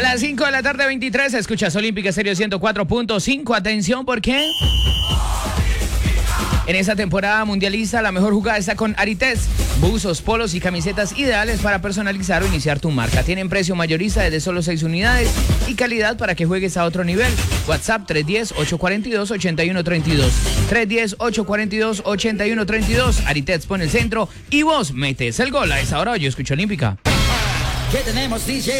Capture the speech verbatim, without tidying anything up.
A las cinco de la tarde, veintitrés, escuchas Olímpica Stereo ciento cuatro punto cinco. Atención, porque en esta temporada mundialista la mejor jugada está con Arites. Buzos, polos y camisetas ideales para personalizar o iniciar tu marca. Tienen precio mayorista desde solo seis unidades y calidad para que juegues a otro nivel. WhatsApp tres uno cero, ocho cuatro dos, ocho uno tres dos. tres uno cero, ocho cuatro dos, ocho uno tres dos. Arites pone el centro y vos metes el gol. A esa hora yo escucho Olímpica. ¿Qué tenemos, D J?